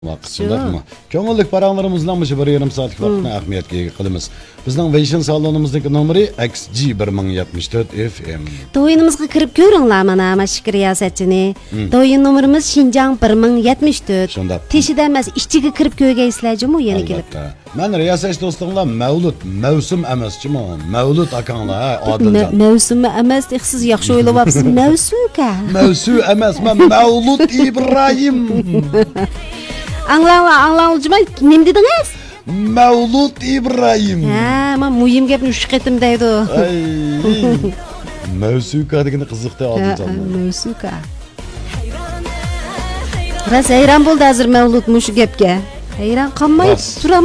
Shundaqmi? Ko'ngillik paranlarımızdan bir yarım saatlik vaqtni ahamiyatga ega qilamiz. Bizning Vision salonimizdagi nomeri XG1074 FM. To'yinimizga kirib ko'ringlar mana mashq riyosatchini. To'yin nomerimiz Xinjiang 1074. Shunda. Teshida emas, ichiga kirib ko'rgaysizlarmi yana kelib. Men riyosatchi do'stlarga Mavlud, mavsum emasmi? Mavlud akanglar, Odiljon. Mavsumi emas, siz yaxshi o'ylayapsiz. Mavsuka. Mavsu emas, men Mavlud İbrahim. Anglanglar, nima dedingiz? Mavlud İbrahim. Ha, men muhim gapni uch qatim deydi. Ay. Mavsuka degani qiziqda Odiljon. Mavsuka. Ras hayron bo'ldi hozir Mavlud mushu gapga. Hayron qolmay turamiz.